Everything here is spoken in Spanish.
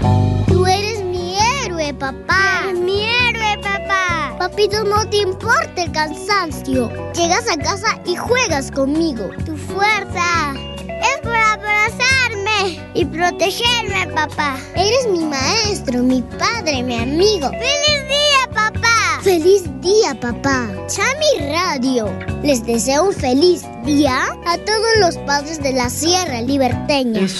Tú eres mi héroe, papá. Eres mi héroe, papá. Papito, no te importa el cansancio. Llegas a casa y juegas conmigo. Tu fuerza es para abrazarme y protegerme, papá. Eres mi maestro, mi padre, mi amigo. ¡Feliz día, papá! ¡Feliz día, papá! Chami Radio les deseo un feliz día a todos los padres de la Sierra Liberteña.